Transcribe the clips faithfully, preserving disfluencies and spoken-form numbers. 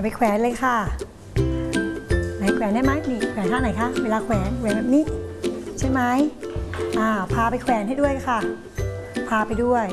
ไปแขวนเลยค่ะไหนแขวนได้ไหมนี่แขวนท่าไหนคะเวลาแขวนแขวนแบบนี้ใช่ไหมอ่าพาไปแขวนให้ด้วยค่ะพาไปด้วย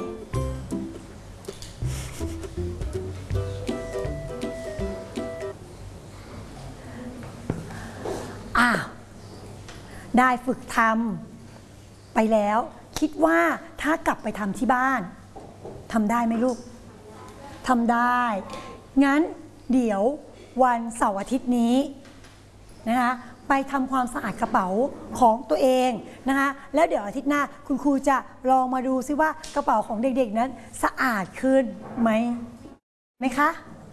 อ้าวได้ฝึกทำไปแล้วคิดว่าถ้ากลับไปทำที่บ้านทำได้ไหมลูกทำได้งั้นเดี๋ยววันเสาร์อาทิตย์นี้นะคะไปทำความสะอาดกระเป๋าของตัวเองนะคะแล้วเดี๋ยวอาทิตย์หน้าคุณครูจะลองมาดูซิว่ากระเป๋าของเด็กๆนั้นสะอาดขึ้นไหมไหมคะ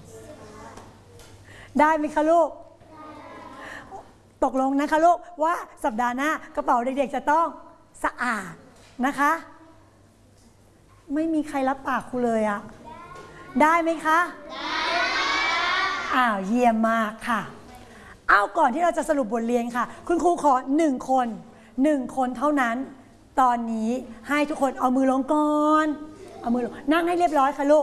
ได้ไหมคะลูกตกลงนะคะลูกว่าสัปดาห์หน้ากระเป๋าเด็กๆจะต้องสะอาดนะคะไม่มีใครรับปากครูเลยอะได้ไหมคะได้อ้าวเยี่ยมมากค่ะเอาก่อนที่เราจะสรุปบทเรียนค่ะคุณครูขอหนึ่งคนหนึ่งคนเท่านั้นตอนนี้ให้ทุกคนเอามือลงก่อนเอามือลงนั่งให้เรียบร้อยค่ะลูก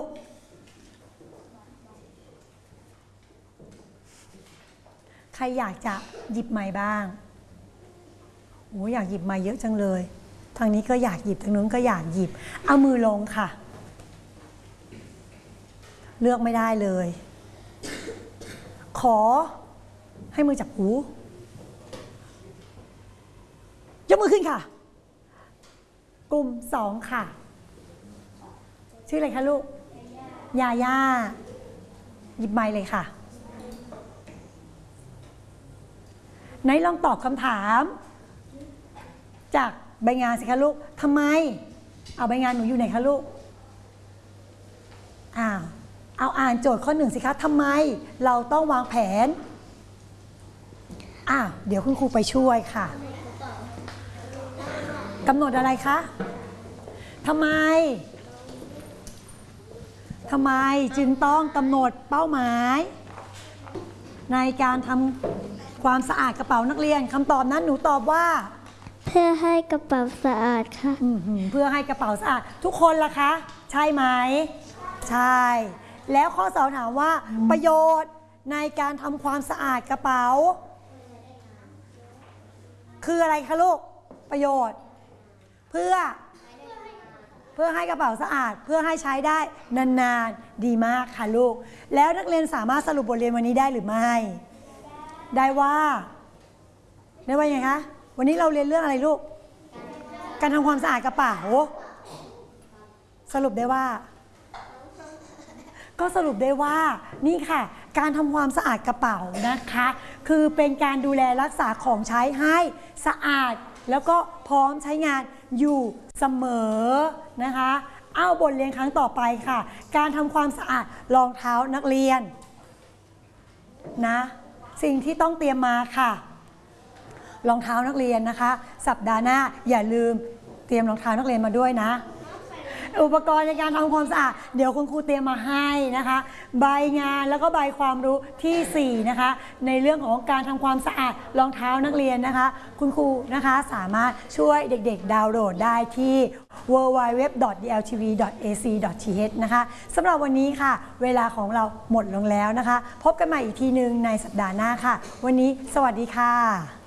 ใครอยากจะหยิบไม้บ้างโอ้อยากหยิบไม้เยอะจังเลยทางนี้ก็อยากหยิบทางนู้นก็อยากหยิบเอามือลงค่ะเลือกไม่ได้เลยขอให้มือจับหูยกมือขึ้นค่ะกลุ่มสองค่ะชื่ออะไรคะลูกยาย่าหยิบไมค์เลยค่ะไหนลองตอบคำถามจากใบงานสิคะลูกทำไมเอาใบงานหนูอยู่ไหนคะลูกอ้าวเอาอ่านโจทย์ข้อหนึ่งสิคะทำไมเราต้องวางแผนอ่ะเดี๋ยวคุณครูไปช่วยค่ะกำหนดอะไรคะทำไมทำไมจึงต้องกำหนดเป้าหมายในการทำความสะอาดกระเป๋านักเรียนคำตอบนั้นหนูตอบว่าเพื่อให้กระเป๋าสะอาดค่ะเพื่อให้กระเป๋าสะอาดทุกคนล่ะคะใช่ไหมใช่แล้วข้อสองถามว่าประโยชน์ในการทำความสะอาดกระเป๋าคืออะไรคะลูกประโยชน์เพื่อเพื่อให้กระเป๋าสะอาดเพื่อให้ใช้ได้นานๆดีมากค่ะลูกแล้วนักเรียนสามารถสรุปบทเรียนวันนี้ได้หรือไม่ได้ว่าได้ว่าไงคะวันนี้เราเรียนเรื่องอะไรลูกการทำความสะอาดกระเป๋าสรุปได้ว่าก็สรุปได้ว่านี่ค่ะการทำความสะอาดกระเป๋านะคะคือเป็นการดูแลรักษาของใช้ให้สะอาดแล้วก็พร้อมใช้งานอยู่เสมอนะคะเอาบทเรียนครั้งต่อไปค่ะการทำความสะอาดรองเท้านักเรียนนะสิ่งที่ต้องเตรียมมาค่ะรองเท้านักเรียนนะคะสัปดาห์หน้าอย่าลืมเตรียมรองเท้านักเรียนมาด้วยนะอุปกรณ์ในการทำความสะอาดเดี๋ยวคุณครูเตรียมมาให้นะคะใบงานแล้วก็ใบความรู้ที่สี่นะคะในเรื่องของการทำความสะอาดรองเท้านักเรียนนะคะคุณครูนะคะสามารถช่วยเด็กๆดาวน์โหลดได้ที่ ดับเบิลยู ดับเบิลยู ดับเบิลยู ดอท ดี แอล ที วี ดอท เอ ซี ดอท ที เอช นะคะสำหรับวันนี้ค่ะเวลาของเราหมดลงแล้วนะคะพบกันใหม่อีกทีหนึ่งในสัปดาห์หน้าค่ะวันนี้สวัสดีค่ะ